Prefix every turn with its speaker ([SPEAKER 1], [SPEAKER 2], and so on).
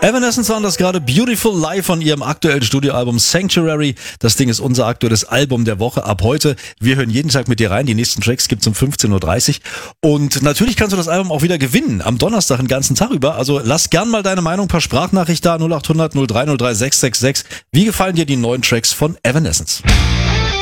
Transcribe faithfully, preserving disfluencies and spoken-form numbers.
[SPEAKER 1] Evanescence waren das gerade, Beautiful Life von ihrem aktuellen Studioalbum Sanctuary. Das Ding ist unser aktuelles Album der Woche ab heute. Wir hören jeden Tag mit dir rein. Die nächsten Tracks gibt's um fünfzehn Uhr dreißig. Und natürlich kannst du das Album auch wieder gewinnen. Am Donnerstag den ganzen Tag über. Also lass gern mal deine Meinung per Sprachnachricht da. null acht hundert null drei null drei sechs sechs sechs. Wie gefallen dir die neuen Tracks von Evanescence?